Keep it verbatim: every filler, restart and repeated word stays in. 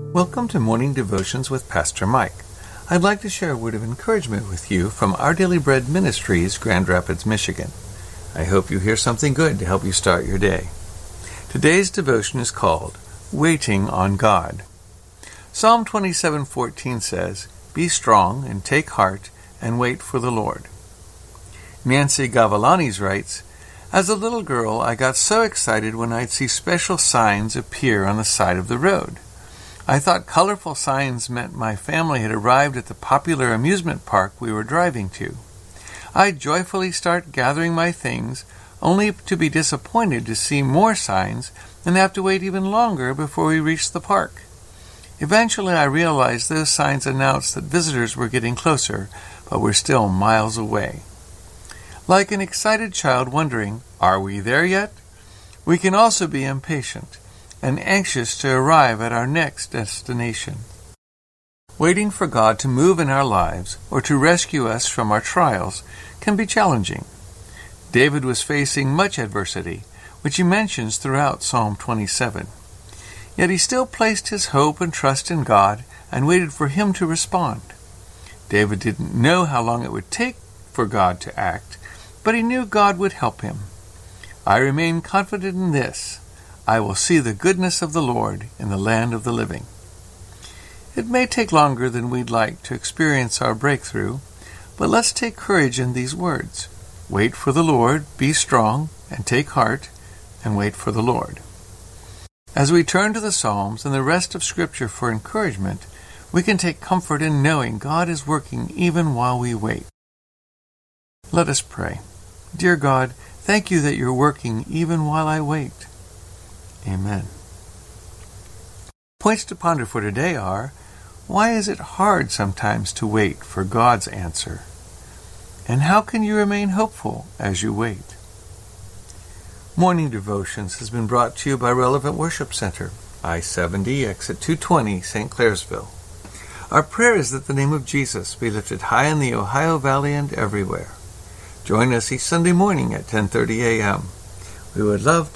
Welcome to Morning Devotions with Pastor Mike. I'd like to share a word of encouragement with you from Our Daily Bread Ministries, Grand Rapids, Michigan. I hope you hear something good to help you start your day. Today's devotion is called Waiting on God. Psalm twenty-seven fourteen says, "Be strong and take heart and wait for the Lord." Nancy Gavalanis writes, "As a little girl, I got so excited when I'd see special signs appear on the side of the road. I thought colorful signs meant my family had arrived at the popular amusement park we were driving to. I'd joyfully start gathering my things, only to be disappointed to see more signs and have to wait even longer before we reached the park. Eventually I realized those signs announced that visitors were getting closer, but were still miles away. Like an excited child wondering, are we there yet? We can also be impatient and anxious to arrive at our next destination. Waiting for God to move in our lives or to rescue us from our trials can be challenging. David was facing much adversity, which he mentions throughout Psalm twenty-seven. Yet he still placed his hope and trust in God and waited for him to respond. David didn't know how long it would take for God to act, but he knew God would help him. I remain confident in this: I will see the goodness of the Lord in the land of the living. It may take longer than we'd like to experience our breakthrough, but let's take courage in these words. Wait for the Lord, be strong, and take heart, and wait for the Lord. As we turn to the Psalms and the rest of Scripture for encouragement, we can take comfort in knowing God is working even while we wait. Let us pray. Dear God, thank you that you're working even while I wait. Amen. Points to ponder for today are, why is it hard sometimes to wait for God's answer? And how can you remain hopeful as you wait? Morning Devotions has been brought to you by Relevant Worship Center, I seventy, exit two twenty, Saint Clairsville. Our prayer is that the name of Jesus be lifted high in the Ohio Valley and everywhere. Join us each Sunday morning at ten thirty a.m. We would love